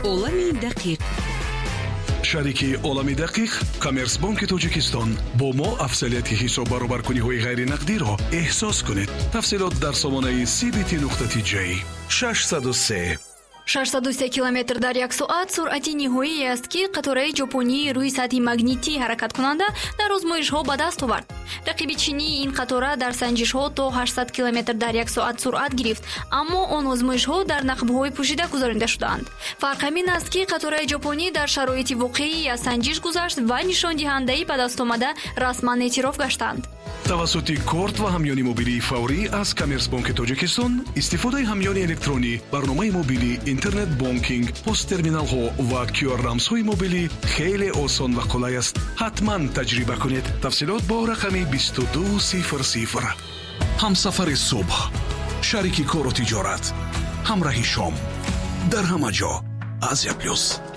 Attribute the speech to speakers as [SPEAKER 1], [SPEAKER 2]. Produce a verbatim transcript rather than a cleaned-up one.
[SPEAKER 1] олами дақиқ.
[SPEAKER 2] шарики олами дақиқ Коммерцбанки Тоҷикистон бо мо афзалияти ҳисоб баробаркуниҳои ғайринақдиро эҳсос кунед. тафсилот дар сомонаи си би ти нуқта ти ҷей. шашсад و سه
[SPEAKER 3] шашсад و سه километр дар як соат суръати ниҳоие аст ки қатораи ҷопонӣ рӯи сатҳи магнитӣ ҳаракаткунанда дар озмоишҳо ба даст овард. рақиби чинии ин қатора дар санҷишҳо то ҳаштсад километр дар як соат суръат гирифт, аммо он озмоишҳо дар нақбҳои пӯшида гузаронида шудаанд. фарқ ҳамин аст ки қатораи ҷопонӣ дар шароити воқеӣ аз санҷиш гузашт ва нишондиҳандаи ба дастомада расман эътироф гаштанд.
[SPEAKER 2] тавассути корт ва ҳамёни мобилии фаврӣ аз Коммерцбанки Тоҷикистон истифодаи ҳамёни электронӣ, барномаи мобилӣ, интернет бонкинг, посттерминалҳо ва кю ар рамзҳои мобилӣ хеле осон ва қулай аст. ҳатман таҷриба кунед. тафсилот бо рақами бисту ду сифр сифр. ҳамсафари субҳ, шарики кору тиҷорат, ҳамраҳи шом, дар ҳама ҷо Азия плюс.